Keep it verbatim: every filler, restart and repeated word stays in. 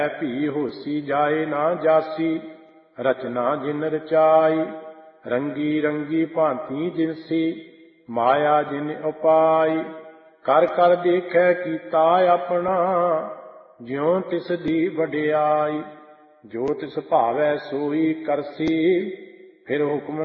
ਭੀ ਹੋਸੀ ਜਾਏ ਨਾ ਜਾਸੀ, ਰਚਨਾ ਜਿਨ ਰਚਾਈ। ਰੰਗੀ ਰੰਗੀ ਭਾਂਤੀ ਜਿਨਸੀ, ਮਾਇਆ ਜਿਨ ਉਪਾਈ। ਕਰ ਕਰ ਦੇਖੈ ਕੀਤਾ ਆਪਣਾ, ਜਿਉ ਤਿਸ ਦੀ ਵਡਿਆਈ। ਜੋ ਤਿਸ ਭਾਵੈ ਸੋਈ ਕਰਸੀ, ਫਿਰ ਹੁਕਮ